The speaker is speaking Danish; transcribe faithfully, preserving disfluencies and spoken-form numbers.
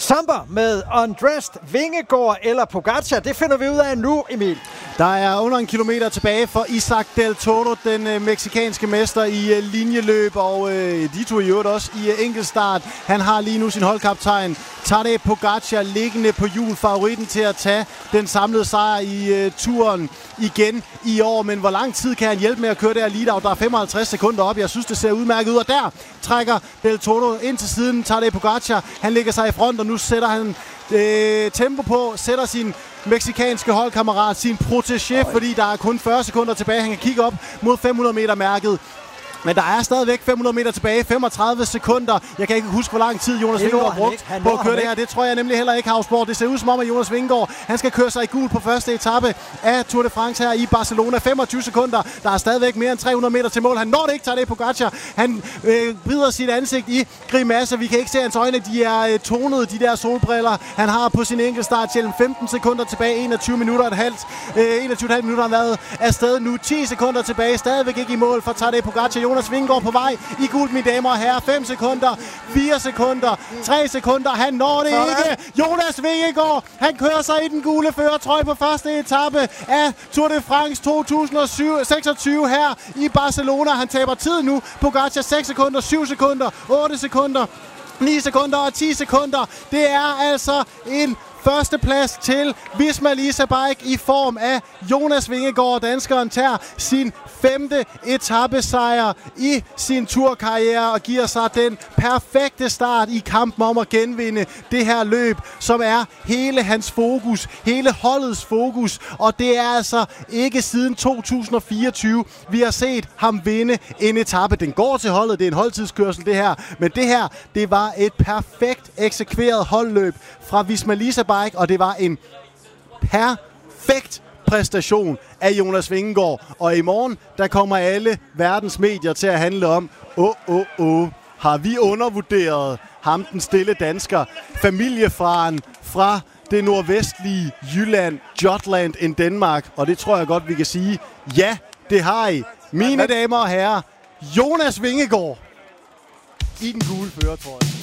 Samba med Undressed, Vingegaard eller Pogacar. Det finder vi ud af nu, Emil. Der er under en kilometer tilbage for Isaac Del Toro, den øh, meksikanske mester i øh, linjeløb, og øh, de to i øvrigt også i øh, enkeltstart. Han har lige nu sin holdkaptajn Tadej Pogacar liggende på hjul, favoritten til at tage den samlede sejr i øh, turen igen i år. Men hvor lang tid kan han hjælpe med at køre der lead-out? Der er femoghalvtreds sekunder op. Jeg synes, det ser udmærket ud, og der trækker Del Toro ind til siden. Tadej Pogacar, han ligger sig i front, og nu sætter han øh, tempo på, sætter sin meksikanske holdkammerat, sin protégé, fordi der er kun fyrre sekunder tilbage. Han kan kigge op mod fem hundrede meter mærket. Men der er stadigvæk fem hundrede meter tilbage, femogtredive sekunder. Jeg kan ikke huske, hvor lang tid Jonas Vingegaard har brugt på at køre det her. Det tror jeg nemlig heller ikke, Havsborg. Det ser ud som om, at Jonas Vingegaard, han skal køre sig i gul på første etape af Tour de France her i Barcelona. femogtyve sekunder. Der er stadigvæk mere end tre hundrede meter til mål. Han når det ikke, Tadej Pogacar. Han øh, vrider sit ansigt i grimasse. Vi kan ikke se hans øjne. De er øh, tonede, de der solbriller. Han har på sin enkeltstart til femten sekunder tilbage. enogtyve minutter og et halvt. Øh, enogtyve komma fem minutter har været afsted nu. ti sekunder tilbage. Stadigvæk ikke i mål for Tadej Pogacar. Jonas Vingegaard på vej i gult, mine damer og herrer. fem sekunder, fire sekunder, tre sekunder. Han når det ikke. Jonas Vingegaard, han kører sig i den gule førertrøje på første etape af Tour de France to tusind og seksogtyve her i Barcelona. Han taber tid nu. Pogacar seks sekunder, syv sekunder, otte sekunder, ni sekunder og ti sekunder. Det er altså en førsteplads til Visma Lease Bike i form af Jonas Vingegaard. Danskeren tager sin femte etappesejr i sin turkarriere og giver sig den perfekte start i kampen om at genvinde det her løb, som er hele hans fokus, hele holdets fokus. Og det er altså ikke siden to tusind og fireogtyve, vi har set ham vinde en etape. Den går til holdet, det er en holdtidskørsel det her, men det her, det var et perfekt eksekveret holdløb fra Visma Lease Bike, og det var en perfekt præstation af Jonas Vingegaard. Og i morgen, der kommer alle verdens medier til at handle om, åh, åh, åh, har vi undervurderet ham, den stille dansker, familiefaren fra det nordvestlige Jylland, Jutland in Danmark. Og det tror jeg godt, vi kan sige, ja, det har I. Mine damer og herrer, Jonas Vingegaard i den gule førertrøje.